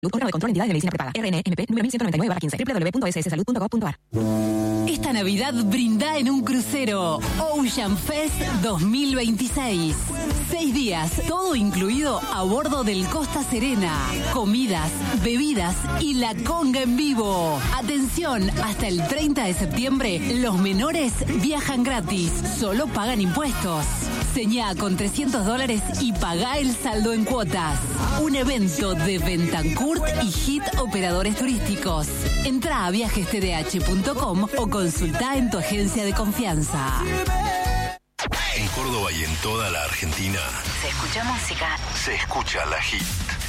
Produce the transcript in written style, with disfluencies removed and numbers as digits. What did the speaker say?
Órgano de control entidades de medicina prepaga. RNMP número 1199/15. www.sssalud.gov.ar. Esta Navidad brinda en un crucero. Ocean Fest 2026. 6 días, todo incluido a bordo del Costa Serena. Comidas, bebidas y la conga en vivo. Atención, hasta el 30 de septiembre, los menores viajan gratis. Solo pagan impuestos. Señá con $300 y pagá el saldo en cuotas. Un evento de Bentancur y Hit Operadores Turísticos. Entra a viajestdh.com o consulta en tu agencia de confianza. En Córdoba y en toda la Argentina Se escucha música. se escucha la Hit.